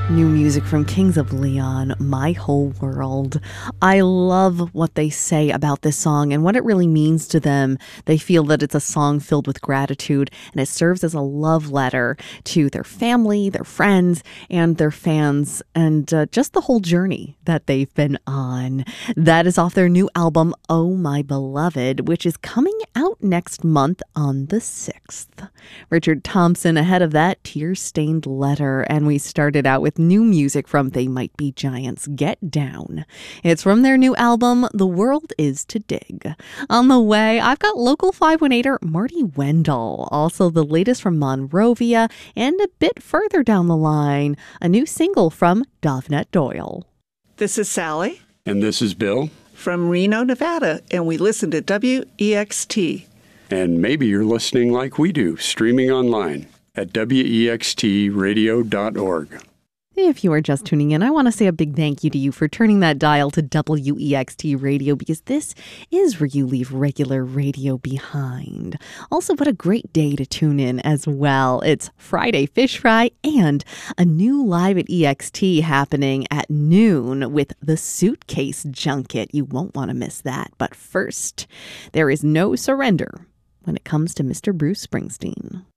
New music from Kings of Leon, My Whole World. I love what they say about this song and what it really means to them. They feel that it's a song filled with gratitude, and it serves as a love letter to their family, their friends, and their fans, and just the whole journey that they've been on. That is off their new album, Oh My Beloved, which is coming out next month on the 6th. Richard Thompson ahead of that, Tear-Stained Letter, and we started out with new music from They Might Be Giants, Get Down. It's from their new album, The World Is to Dig. On the way, I've got local 518er Marty Wendell, also the latest from Monrovia, and a bit further down the line, a new single from Dovnette Doyle. This is Sally. And this is Bill. From Reno, Nevada, and we listen to WEXT. And maybe you're listening like we do, streaming online at wextradio.org. If you are just tuning in, I want to say a big thank you to you for turning that dial to WEXT Radio, because this is where you leave regular radio behind. Also, what a great day to tune in as well. It's Friday Fish Fry and a new Live at EXT happening at noon with the Suitcase Junket. You won't want to miss that. But first, there is no surrender when it comes to Mr. Bruce Springsteen.